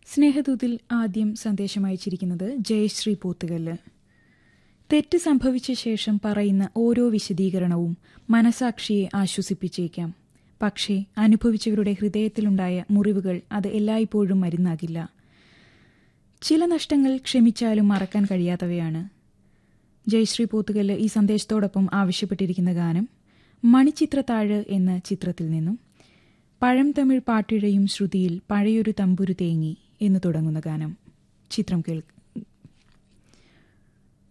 സ്നേഹദൂതിൽ ആദ്യം സന്ദേശം അയച്ചിരിക്കുന്നത് ജയശ്രീ പോത്തുകല്ല്. തെറ്റ് സംഭവിച്ച ശേഷം പറയുന്ന ഓരോ വിശദീകരണവും മനസാക്ഷിയെ ആശ്വസിപ്പിച്ചേക്കാം. പക്ഷേ അനുഭവിച്ചവരുടെ ഹൃദയത്തിലുണ്ടായ മുറിവുകൾ അത് എല്ലായ്പ്പോഴും മരുന്നാകില്ല. ചില നഷ്ടങ്ങൾ ക്ഷമിച്ചാലും മറക്കാൻ കഴിയാത്തവയാണ്. ജയശ്രീ പോത്തുകല്ല് ഈ സന്ദേശത്തോടൊപ്പം ആവശ്യപ്പെട്ടിരിക്കുന്ന ഗാനം മണിച്ചിത്രത്താഴ് എന്ന ചിത്രത്തിൽ നിന്നും പഴം തമിഴ് പാട്ടിഴയും ശ്രുതിയിൽ പഴയൊരു തമ്പുരു തേങ്ങി എന്ന് തുടങ്ങുന്ന ഗാനം. ചിത്രം കേൾക്കുക.